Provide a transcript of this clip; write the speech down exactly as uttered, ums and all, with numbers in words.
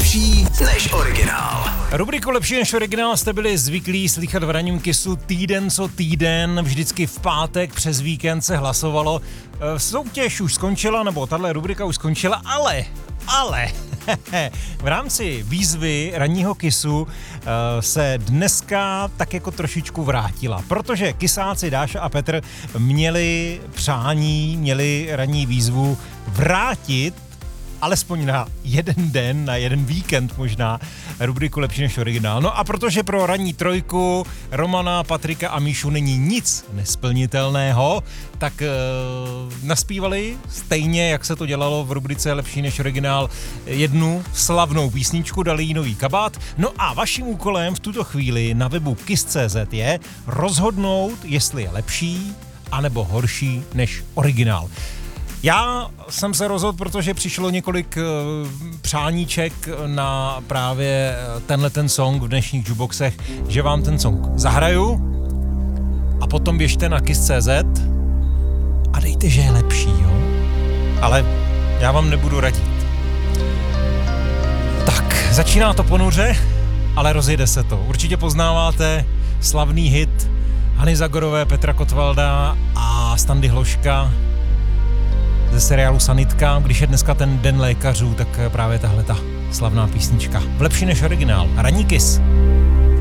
lepší než originál. Rubriku Lepší než originál jste byli zvyklí slychat v ranním Kissu týden co týden, vždycky v pátek přes víkend se hlasovalo. Soutěž už skončila, nebo tahle rubrika už skončila, ale, ale, v rámci výzvy ranního Kissu se dneska tak jako trošičku vrátila, protože kysáci Dáša a Petr měli přání, měli ranní výzvu vrátit alespoň na jeden den, na jeden víkend možná, rubriku Lepší než originál. No a protože pro ranní trojku Romana, Patrika a Míšu není nic nesplnitelného, tak e, naspívali stejně, jak se to dělalo v rubrice Lepší než originál, jednu slavnou písničku, dali jí nový kabát. No a vaším úkolem v tuto chvíli na webu kiss tečka cé zet je rozhodnout, jestli je lepší anebo horší než originál. Já jsem se rozhodl, protože přišlo několik uh, přáníček na právě tenhle ten song v dnešních jukeboxech, že vám ten song zahraju a potom běžte na kiss tečka cé zet a dejte, že je lepší, jo? Ale já vám nebudu radit. Tak, začíná to ponuře, ale rozjede se to. Určitě poznáváte slavný hit Hany Zagorové, Petra Kotvalda a Standy Hloška ze seriálu Sanitka. Když je dneska ten den lékařů, tak právě tahle ta slavná písnička. V Lepší než originál. Ranní Kiss.